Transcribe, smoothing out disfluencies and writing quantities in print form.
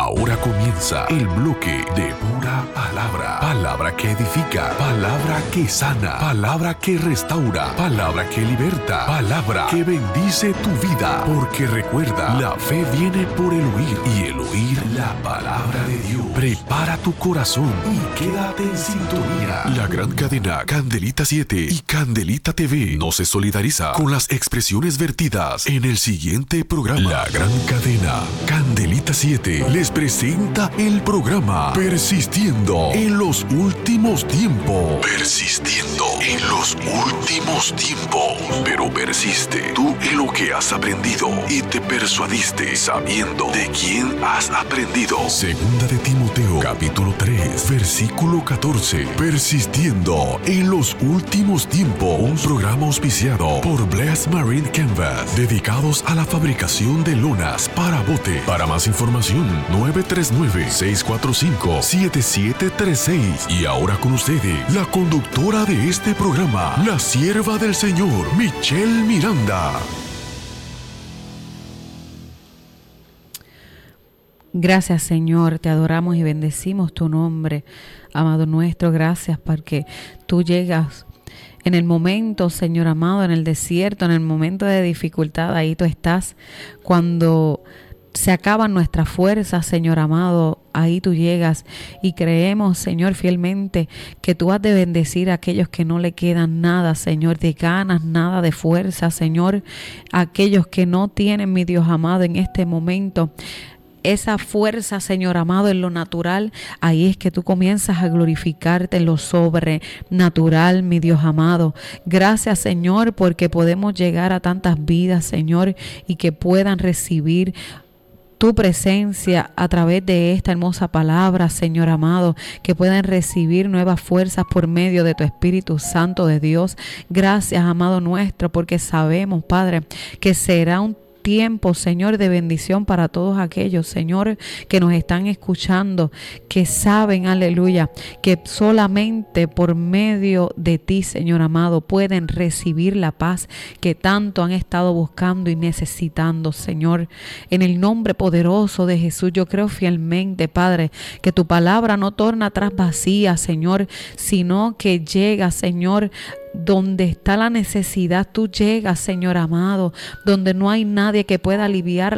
Ahora comienza el bloque de pura palabra. Palabra que edifica, palabra que sana, palabra que restaura, palabra que liberta, palabra que bendice tu vida. Porque recuerda, la fe viene por el oír y el oír la palabra de Dios. Prepara tu corazón y quédate en sintonía. La gran cadena Candelita 7 y Candelita TV no se solidariza con las expresiones vertidas en el siguiente programa. La gran cadena Candelita 7 les presenta el programa Persistiendo en los últimos tiempos. Persistiendo en los últimos tiempos. Pero persiste tú en lo que has aprendido y te persuadiste sabiendo de quién has aprendido. Segunda de Timoteo, capítulo 3, versículo 14. Persistiendo en los últimos tiempos. Un programa auspiciado por Bless Marine Canvas, dedicados a la fabricación de lonas para bote. Para más información, 939-645-7736. Y ahora con ustedes, la conductora de este programa, la sierva del Señor, Michelle Miranda. Gracias, Señor, te adoramos y bendecimos tu nombre, amado nuestro. Gracias porque tú llegas en el momento, Señor amado, en el desierto, en el momento de dificultad. Ahí tú estás. Cuando se acaban nuestras fuerzas, Señor amado, ahí tú llegas y creemos, Señor, fielmente que tú has de bendecir a aquellos que no le quedan nada, Señor, de ganas, nada de fuerza, Señor, aquellos que no tienen, mi Dios amado, en este momento esa fuerza, Señor amado, en lo natural. Ahí es que tú comienzas a glorificarte en lo sobrenatural, mi Dios amado. Gracias, Señor, porque podemos llegar a tantas vidas, Señor, y que puedan recibir tu presencia a través de esta hermosa palabra, Señor amado, que puedan recibir nuevas fuerzas por medio de tu Espíritu Santo de Dios. Gracias, amado nuestro, porque sabemos, Padre, que será un tiempo, Señor, de bendición para todos aquellos, Señor, que nos están escuchando, que saben, aleluya, que solamente por medio de ti, Señor amado, pueden recibir la paz que tanto han estado buscando y necesitando, Señor. En el nombre poderoso de Jesús, yo creo fielmente, Padre, que tu palabra no torna atrás vacía, Señor, sino que llega, Señor, donde está la necesidad. Tú llegas, Señor amado, donde no hay nadie que pueda aliviar